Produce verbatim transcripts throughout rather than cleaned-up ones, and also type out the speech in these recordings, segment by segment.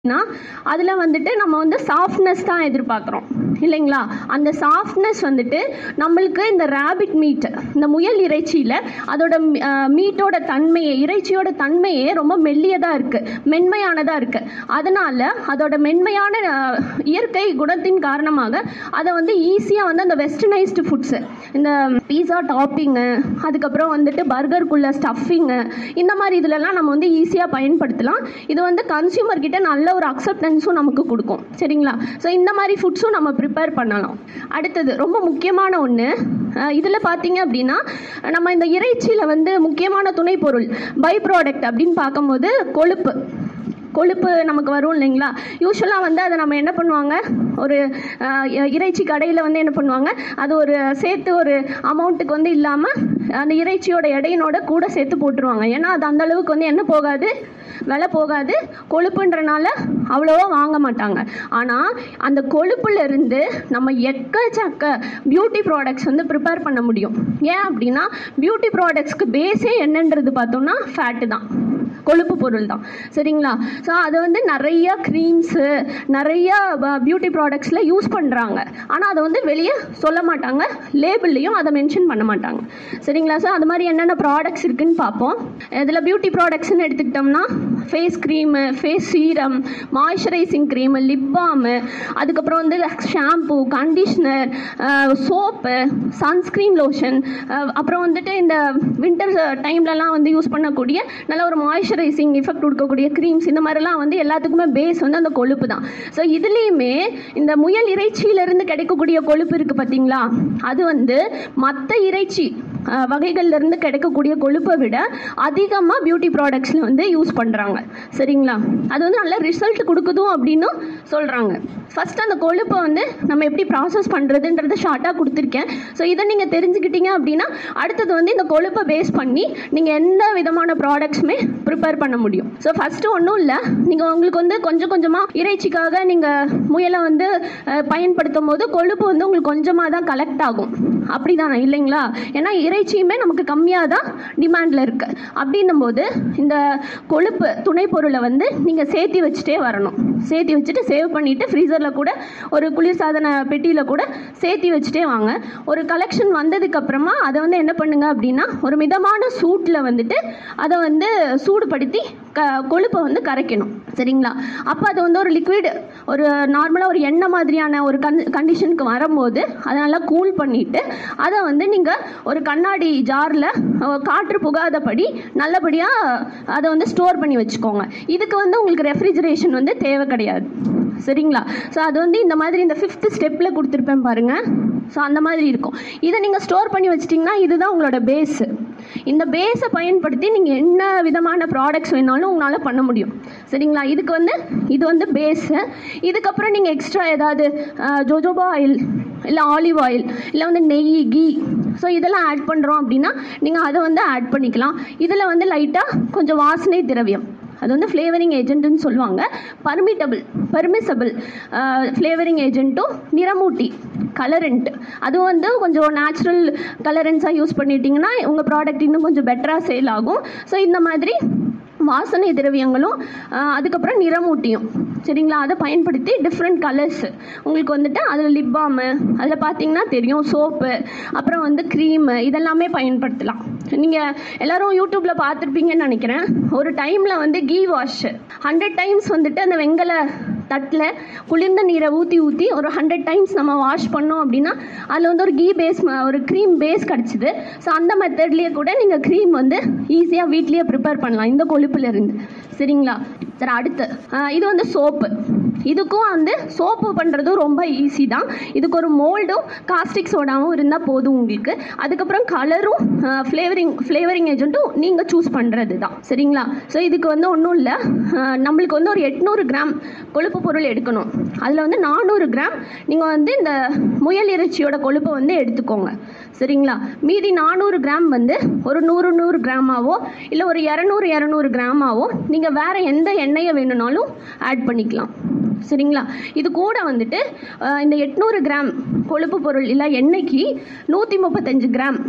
அதில் வந்துட்டு நம்ம வந்து சாஃப்ட்னஸ் தான் எதிர்பார்க்குறோம் இல்லைங்களா. அந்த சாஃப்ட்னஸ் வந்துட்டு நம்மளுக்கு இந்த ரேபிட் மீட், இந்த முயல் இறைச்சியில் அதோட மீட்டோட தன்மையே, இறைச்சியோட தன்மையே ரொம்ப மெல்லியதாக இருக்குது, மென்மையானதாக இருக்குது. அதனால் அதோட மென்மையான இயற்கை குணத்தின் காரணமாக அதை வந்து ஈஸியாக வந்து அந்த வெஸ்டர்னைஸ்டு ஃபுட்ஸு, இந்த பீஸா டாப்பிங்கு, அதுக்கப்புறம் வந்துட்டு பர்கருக்குள்ள ஸ்டஃபிங்கு, இந்த மாதிரி இதிலெல்லாம் நம்ம வந்து ஈஸியாக பயன்படுத்தலாம். இது வந்து கன்சியூமர் கிட்ட நல்ல ஒரு அக்செப்டன்ஸும் நமக்கு கொடுக்கும் சரிங்களா. ஸோ இந்த மாதிரி ஃபுட்ஸும் நம்ம ப்ரிப்பேர் பண்ணலாம். அடுத்தது ரொம்ப முக்கியமான ஒன்று, இதில் பார்த்தீங்க அப்படின்னா நம்ம இந்த இறைச்சியில் வந்து முக்கியமான துணை பொருள் பை ப்ராடக்ட் அப்படின்னு பார்க்கும்போது கொழுப்பு கொழுப்பு நமக்கு வரும் இல்லைங்களா. யூஸ்வலாக வந்து அதை நம்ம என்ன பண்ணுவாங்க, ஒரு இறைச்சி கடையில் வந்து என்ன பண்ணுவாங்க, அது ஒரு சேர்த்து ஒரு அமௌண்ட்டுக்கு வந்து இல்லாமல் அந்த இறைச்சியோட எடையினோட கூட சேர்த்து போட்டுருவாங்க. ஏன்னா அது அந்தளவுக்கு வந்து என்ன போகாது, விலை போகாது, கொழுப்புன்றனால அவ்வளோவா வாங்க மாட்டாங்க. ஆனால் அந்த கொழுப்புலேருந்து நம்ம எக்கச்சக்க பியூட்டி ப்ராடக்ட்ஸ் வந்து ப்ரிப்பேர் பண்ண முடியும். ஏன் அப்படின்னா பியூட்டி ப்ராடக்ட்ஸ்க்கு பேஸே என்னன்றது பார்த்தோம்னா ஃபேட்டு தான், கொழுப்பு பொருள் தான் சரிங்களா. ஸோ அது வந்து நிறைய க்ரீம்ஸு, நிறைய பியூட்டி ப்ராடக்ட்ஸில் யூஸ் பண்ணுறாங்க. ஆனால் அதை வந்து வெளியே சொல்ல மாட்டாங்க, லேபிள்லையும் அதை மென்ஷன் பண்ண மாட்டாங்க சரிங்களா. ஸோ அது மாதிரி என்னென்ன ப்ராடக்ட்ஸ் இருக்குதுன்னு பார்ப்போம். இதில் பியூட்டி ப்ராடக்ட்ஸ்ன்னு எடுத்துக்கிட்டோம்னா face cream, face serum, moisturising cream, lip பாமு, அதுக்கப்புறம் வந்து shampoo, conditioner, soap, sunscreen lotion, அப்புறம் வந்துட்டு இந்த வின்டர் டைம்லலாம் வந்து யூஸ் பண்ணக்கூடிய நல்ல ஒரு மாய்ஸ்சரைசிங் எஃபெக்ட் கொடுக்கக்கூடிய க்ரீம்ஸ், இந்த மாதிரிலாம் வந்து எல்லாத்துக்குமே பேஸ் வந்து அந்த கொழுப்பு தான். ஸோ இதுலேயுமே இந்த முயல் இறைச்சியிலேருந்து கிடைக்கக்கூடிய கொழுப்பு இருக்குது பார்த்தீங்களா, அது வந்து மற்ற இறைச்சி வகைகள்லேருந்து கிடைக்கக்கூடிய கொழுப்பை விட அதிகமாக பியூட்டி ப்ராடக்ட்ஸில் வந்து யூஸ் பண்ணுறாங்க சரிங்களா. அது வந்து நல்ல ரிசல்ட் கொடுக்குதும் அப்படின்னு சொல்கிறாங்க. ஃபஸ்ட்டு அந்த கொழுப்பை வந்து நம்ம எப்படி ப்ராசஸ் பண்ணுறதுன்றதை ஷார்ட்டாக கொடுத்துருக்கேன். ஸோ இதை நீங்கள் தெரிஞ்சுக்கிட்டீங்க அப்படின்னா அடுத்தது வந்து இந்த கொழுப்பை பேஸ் பண்ணி நீங்கள் எந்த விதமான ப்ராடக்ட்ஸுமே ப்ரிப்பேர் பண்ண முடியும். ஸோ ஃபஸ்ட்டு ஒன்றும் இல்லை, நீங்கள் உங்களுக்கு வந்து கொஞ்சம் கொஞ்சமாக இறைச்சிக்காக நீங்கள் முயலை வந்து பயன்படுத்தும் போது கொழுப்பு வந்து உங்களுக்கு கொஞ்சமாக தான் கலெக்ட் ஆகும், அப்படி தானே இல்லைங்களா. ஏன்னா இறைச்சியுமே நமக்கு கம்மியாக தான் டிமாண்டில் இருக்குது. அப்படின்னும் போது இந்த கொழுப்பு துணை பொருளை வந்து நீங்கள் சேர்த்தி வச்சுட்டே வரணும். சேர்த்தி வச்சுட்டு சேவ் பண்ணிவிட்டு ஃப்ரீசரில் கூட ஒரு குளிர்சாதன பெட்டியில் கூட சேர்த்தி வச்சுட்டே வாங்க. ஒரு கலெக்ஷன் வந்ததுக்கப்புறமா அதை வந்து என்ன பண்ணுங்க அப்படின்னா ஒரு மிதமான சூட்டில் வந்துட்டு அதை வந்து சூடுபடுத்தி க கொழுப்பை வந்து கரைக்கணும் சரிங்களா. அப்போ அது வந்து ஒரு லிக்விட், ஒரு நார்மலாக ஒரு எண்ணெய் மாதிரியான ஒரு கன் கண்டிஷனுக்கு வரும்போது அதை நல்லா கூல் பண்ணிவிட்டு அதை வந்து நீங்கள் ஒரு கண்ணாடி ஜாரில் காற்று புகாதபடி நல்லபடியாக அதை வந்து ஸ்டோர் பண்ணி வச்சுக்கோங்க. இதுக்கு வந்து உங்களுக்கு ரெஃப்ரிஜரேஷன் வந்து தேவை கிடையாது சரிங்களா. ஸோ அது வந்து இந்த மாதிரி இந்த ஃபிஃப்த்து ஸ்டெப்பில் கொடுத்துருப்பேன் பாருங்கள். ஸோ அந்த மாதிரி இருக்கும். இதை நீங்கள் ஸ்டோர் பண்ணி வச்சிட்டிங்கன்னா இதுதான் உங்களோட பேஸு. இந்த பேஸை பயன்படுத்தி நீங்கள் என்ன விதமான ப்ராடக்ட்ஸ் வேணாலும் உங்களால் பண்ண முடியும் சரிங்களா. இதுக்கு வந்து இது வந்து பேஸு. இதுக்கப்புறம் நீங்கள் எக்ஸ்ட்ரா ஏதாவது ஜோஜோபா ஆயில் இல்லை ஆலிவ் ஆயில் இல்லை வந்து நெய், கீ, ஸோ இதெல்லாம் ஆட் பண்ணுறோம் அப்படின்னா நீங்கள் அதை வந்து ஆட் பண்ணிக்கலாம். இதில் வந்து லைட்டாக கொஞ்சம் வாசனை திரவியம், அது வந்து ஃப்ளேவரிங் ஏஜென்ட்டுன்னு சொல்லுவாங்க, பர்மிட்டபிள் பர்மிசபிள் ஃப்ளேவரிங் ஏஜென்ட்டும், நிறமூட்டி கலரண்ட், அதுவும் வந்து கொஞ்சம் நேச்சுரல் கலரன்ஸாக யூஸ் பண்ணிட்டீங்கன்னா உங்கள் ப்ராடக்ட் இன்னும் கொஞ்சம் பெட்டராக சேல் ஆகும். ஸோ இந்த மாதிரி வாசனை திரவியங்களும் அதுக்கப்புறம் நிறமூட்டியும் சரிங்களா, அதை பயன்படுத்தி டிஃப்ரெண்ட் கலர்ஸ் உங்களுக்கு வந்துட்டு அதில் லிப் பாமு, அதில் பார்த்தீங்கன்னா தெரியும் சோப்பு, அப்புறம் வந்து க்ரீமு, இதெல்லாமே பயன்படுத்தலாம். நீங்கள் எல்லோரும் யூடியூப்பில் பார்த்துருப்பீங்கன்னு நினைக்கிறேன். ஒரு டைமில் வந்து கீ வாஷ் ஹண்ட்ரட் டைம்ஸ் வந்துட்டு அந்த வெங்கல தட்டில் குளிர்ந்த நீரை ஊற்றி ஊற்றி ஒரு ஹண்ட்ரட் டைம்ஸ் நம்ம வாஷ் பண்ணோம் அப்படின்னா அதில் வந்து ஒரு கீ பேஸ், ஒரு க்ரீம் பேஸ் கிடச்சிது. ஸோ அந்த மெத்தட்லேயே கூட நீங்கள் க்ரீம் வந்து ஈஸியாக வீட்லேயே ப்ரிப்பேர் பண்ணலாம் இந்த கொழுப்புலேருந்து சரிங்களா. சரி, அடுத்து இது வந்து சோப்பு. இதுக்கும் வந்து சோப்பு பண்ணுறதும் ரொம்ப ஈஸி தான். இதுக்கு ஒரு மோல்டும் காஸ்டிக் சோடாவும் இருந்தால் போதும் உங்களுக்கு. அதுக்கப்புறம் கலரும் ஃப்ளேவரிங் ஃப்ளேவரிங் ஏஜென்ட்டும் நீங்கள் சூஸ் பண்ணுறது தான் சரிங்களா. ஸோ இதுக்கு வந்து ஒன்றும் இல்லை, நம்மளுக்கு வந்து ஒரு எட்நூறு கிராம் கொழுப்பு பொருள் எடுக்கணும். அதில் வந்து நானூறு கிராம் நீங்கள் வந்து இந்த முயல் இறைச்சியோட கொழுப்பை வந்து எடுத்துக்கோங்க சரிங்களா. மீதி நானூறு கிராம் வந்து ஒரு நூறு நூறு கிராமாவோ இல்லை ஒரு இரநூறு இரநூறு கிராமாவோ நீங்கள் வேறு எந்த எண்ணெயை வேணும்னாலும் ஆட் பண்ணிக்கலாம் சரிங்களா. இது கூட வந்துட்டு இந்த எட்நூறு கிராம் கொழுப்பு பொருள் இல்லை எண்ணெய்க்கு நூற்றி முப்பத்தஞ்சு கிராம்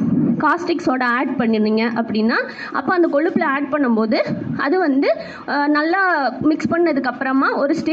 காஸ்டிக் சோடா ஆட் பண்ணிருந்தீங்க அப்படின்னா அப்போ அந்த கொழுப்பில் ஆட் பண்ணும்போது அது வந்து நல்லா மிக்ஸ் பண்ணதுக்கப்புறமா ஒரு ஸ்டே